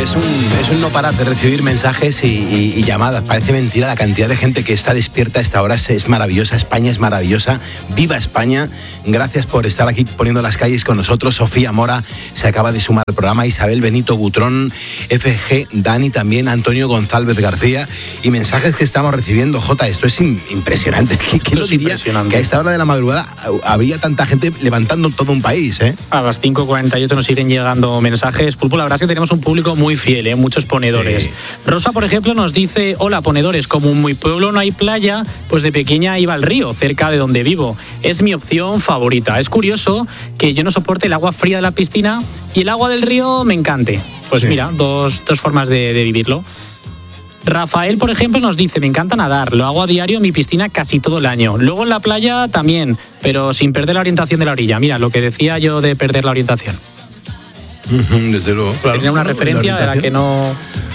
es un no parar de recibir mensajes y llamadas. Parece mentira la cantidad de gente que está despierta a esta hora. Es maravillosa, España es maravillosa. ¡Viva España! Gracias por estar aquí poniendo las calles con nosotros. Sofía Mora se acaba de sumar al programa, Isabel Benito Butrón, FG Dani también, Antonio González García, y mensajes que estamos recibiendo. Jota, esto es impresionante. ¿Quién lo diría que a esta hora de la madrugada habría tanta gente levantando todo un país? A las 5:48 nos siguen llegando mensajes. Pulpo, la verdad es que tenemos un público muy fiel, muchos ponedores. Sí. Rosa, por ejemplo, nos dice: hola, ponedores, como en mi pueblo no hay playa, pues de pequeña iba al río, cerca de donde vivo. Es mi opción favorita. Es curioso que yo no soporte el agua fría de la piscina y el agua del río me encante. Pues sí. Mira, dos formas de vivirlo. Rafael, por ejemplo, nos dice: me encanta nadar, lo hago a diario en mi piscina casi todo el año. Luego en la playa también, pero sin perder la orientación de la orilla. Mira, lo que decía yo de perder la orientación. Desde luego, claro. Tenía una referencia de la que no...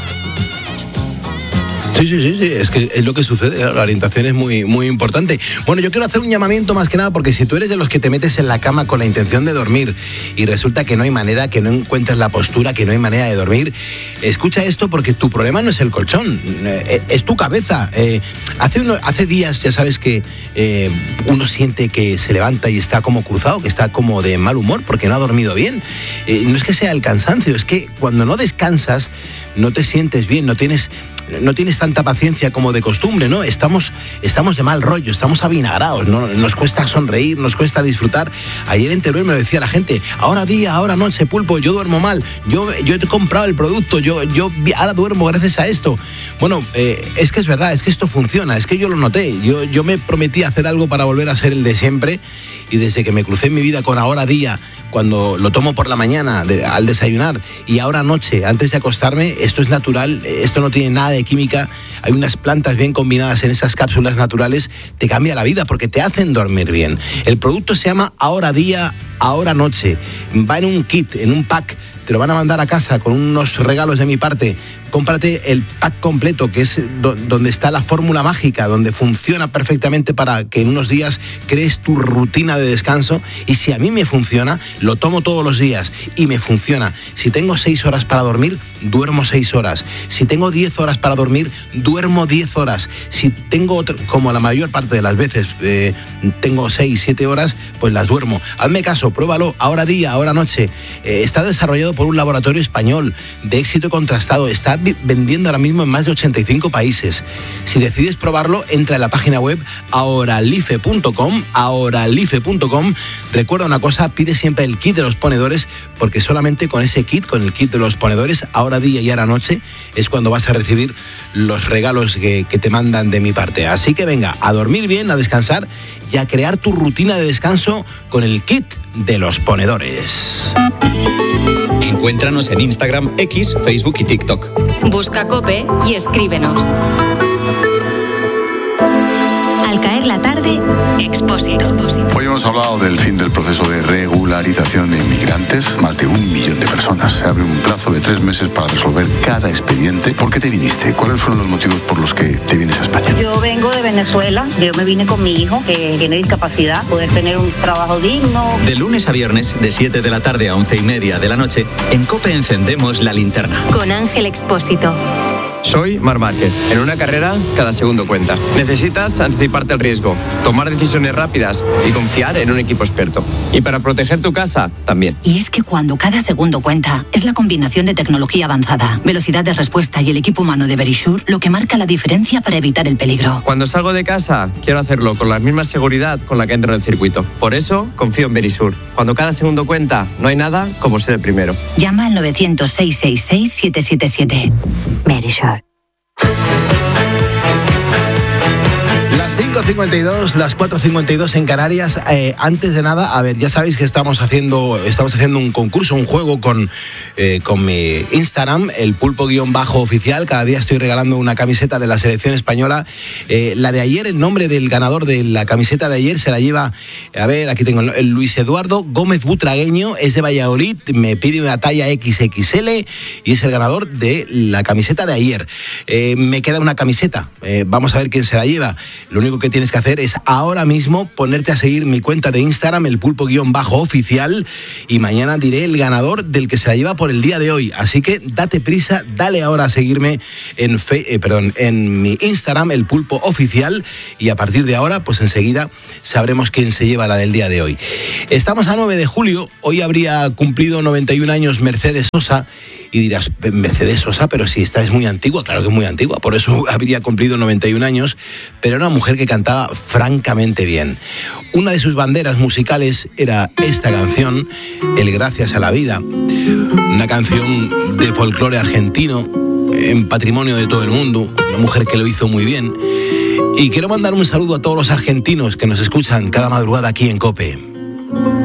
Sí, es que es lo que sucede, la orientación es muy, muy importante. Bueno, yo quiero hacer un llamamiento más que nada, porque si tú eres de los que te metes en la cama con la intención de dormir y resulta que no hay manera, que no encuentras la postura, que no hay manera de dormir, escucha esto, porque tu problema no es el colchón, es tu cabeza. Hace días, ya sabes que uno siente que se levanta y está como cruzado, que está como de mal humor porque no ha dormido bien. No es que sea el cansancio, es que cuando no descansas no te sientes bien, no tienes tanta paciencia como de costumbre, ¿no? Estamos de mal rollo, estamos avinagrados, ¿no? Nos cuesta sonreír, nos cuesta disfrutar. Ayer en Teruel me lo decía la gente: ahora día, ahora noche, Pulpo, yo duermo mal, yo he comprado el producto, yo ahora duermo gracias a esto. Bueno, es que es verdad, es que esto funciona, es que yo lo noté, yo me prometí hacer algo para volver a ser el de siempre, y desde que me crucé en mi vida con ahora día, cuando lo tomo por la mañana al desayunar, y ahora noche antes de acostarme, esto es natural, esto no tiene nada de química, hay unas plantas bien combinadas en esas cápsulas naturales, te cambia la vida porque te hacen dormir bien. El producto se llama Ahora Día, Ahora Noche, va en un kit, en un pack, te lo van a mandar a casa con unos regalos de mi parte. Cómprate el pack completo, que es donde está la fórmula mágica, donde funciona perfectamente para que en unos días crees tu rutina de descanso. Y si a mí me funciona, lo tomo todos los días y me funciona. Si tengo 6 horas para dormir, duermo 6 horas. Si tengo 10 horas para dormir, duermo 10 horas. Si tengo, como la mayor parte de las veces, tengo 6, 7 horas, pues las duermo. Hazme caso, pruébalo, ahora día, ahora noche. Está desarrollado por un laboratorio español de éxito contrastado. Está vendiendo ahora mismo en más de 85 países. Si decides probarlo, entra en la página web ahoralife.com. Recuerda una cosa, pide siempre el kit de los ponedores, porque solamente con ese kit, con el kit de los ponedores, ahora día y ahora noche, es cuando vas a recibir los regalos que te mandan de mi parte. Así que venga, a dormir bien, a descansar y a crear tu rutina de descanso con el kit de los ponedores. Encuéntranos en Instagram, X, Facebook y TikTok. Busca COPE y escríbenos. Al caer la tarde, Expósito. Hoy hemos hablado del fin del proceso de regularización de inmigrantes. Más de 1 millón de personas. Se abre un plazo de 3 meses para resolver cada expediente. ¿Por qué te viniste? ¿Cuáles fueron los motivos por los que te vienes a España? Yo vengo de Venezuela. Yo me vine con mi hijo, que tiene discapacidad, poder tener un trabajo digno. De lunes a viernes, de 7 de la tarde a 11:30 de la noche, en COPE encendemos la linterna. Con Ángel Expósito. Soy Marc Márquez. En una carrera, cada segundo cuenta. Necesitas anticiparte al riesgo, tomar decisiones rápidas y confiar en un equipo experto. Y para proteger tu casa, también. Y es que cuando cada segundo cuenta, es la combinación de tecnología avanzada, velocidad de respuesta y el equipo humano de Verisure lo que marca la diferencia para evitar el peligro. Cuando salgo de casa, quiero hacerlo con la misma seguridad con la que entro en el circuito. Por eso, confío en Verisure. Cuando cada segundo cuenta, no hay nada como ser el primero. Llama al 900-666-777. Verisure. Las 5:52, las 4:52 en Canarias. Antes de nada, a ver, ya sabéis que estamos haciendo un concurso, un juego con mi Instagram, el pulpo_oficial. Cada día estoy regalando una camiseta de la selección española. La de ayer, el nombre del ganador de la camiseta de ayer se la lleva, a ver, aquí tengo el Luis Eduardo Gómez Butragueño, es de Valladolid, me pide una talla XXL y es el ganador de la camiseta de ayer. Me queda una camiseta, vamos a ver quién se la lleva. Lo único que tienes que hacer es ahora mismo ponerte a seguir mi cuenta de Instagram, el pulpo_oficial, y mañana diré el ganador del que se la lleva por el día de hoy. Así que date prisa, dale ahora a seguirme en mi Instagram, el pulpo oficial, y a partir de ahora, pues enseguida sabremos quién se lleva la del día de hoy. Estamos a 9 de julio, hoy habría cumplido 91 años Mercedes Sosa, y dirás, Mercedes Sosa, pero si esta es muy antigua. Claro que es muy antigua, por eso habría cumplido 91 años, pero era una mujer que cantaba francamente bien. Una de sus banderas musicales era esta canción, El Gracias a la Vida, una canción de folclore argentino, en patrimonio de todo el mundo, una mujer que lo hizo muy bien. Y quiero mandar un saludo a todos los argentinos que nos escuchan cada madrugada aquí en COPE.